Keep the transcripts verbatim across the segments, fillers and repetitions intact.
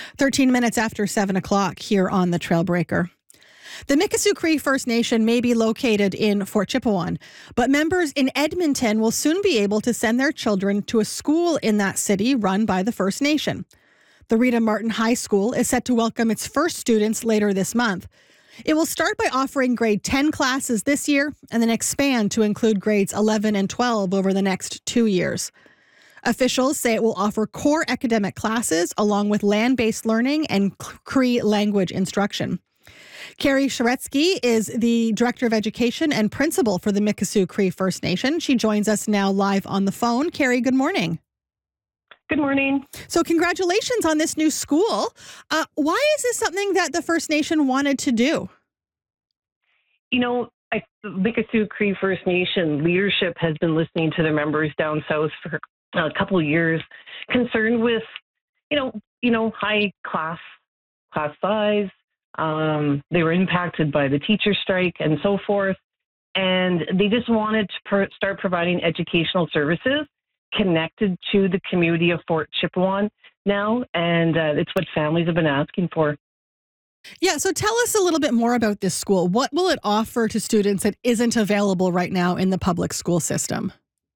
thirteen minutes after seven o'clock here on the Trailbreaker. The Mikisew Cree First Nation may be located in Fort Chipewyan, but members in Edmonton will soon be able to send their children to a school in that city run by the First Nation. The Rita Martin High School is set to welcome its first students later this month. It will start by offering grade ten classes this year and then expand to include grades eleven and twelve over the next two years. Officials say it will offer core academic classes along with land-based learning and Cree language instruction. Carrie Sharetsky is the Director of Education and Principal for the Mikisew Cree First Nation. She joins us now live on the phone. Carrie, good morning. Good morning. So congratulations on this new school. Uh, why is this something that the First Nation wanted to do? You know, I, Mikisew Cree First Nation leadership has been listening to their members down south for a couple of years, concerned with, you know, you know, high class class size. Um, they were impacted by the teacher strike and so forth, and they just wanted to per- start providing educational services connected to the community of Fort Chipewyan now, and uh, it's what families have been asking for. Yeah, so tell us a little bit more about this school. What will it offer to students that isn't available right now in the public school system?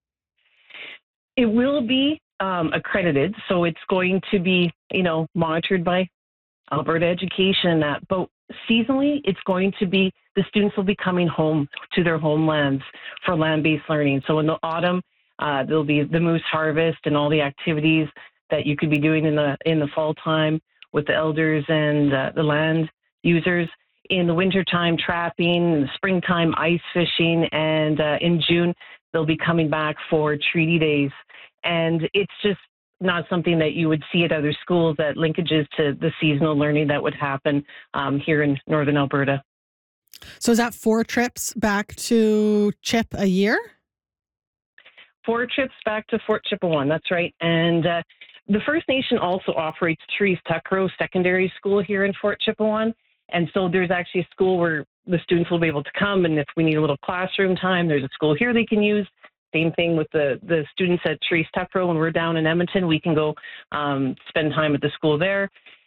It will be um, accredited, so it's going to be, you know, monitored by Alberta Education and that, but seasonally, it's going to be, the students will be coming home to their homelands for land-based learning. So in the autumn, uh, there'll be the moose harvest and all the activities that you could be doing in the in the fall time with the elders and uh, the land users. In the wintertime, trapping, in the springtime, ice fishing, and uh, in June, they'll be coming back for treaty days. And it's just not something that you would see at other schools, that linkages to the seasonal learning that would happen um, here in Northern Alberta. So is that four trips back to Chip a year? Four trips back to Fort Chipewyan, that's right. And uh, the First Nation also operates Therese Tuckrow Secondary School here in Fort Chipewyan. And so there's actually a school where the students will be able to come, and if we need a little classroom time, there's a school here they can use. Same thing with the, the students at Therese Tuckrow. When we're down in Edmonton, we can go um, spend time at the school there.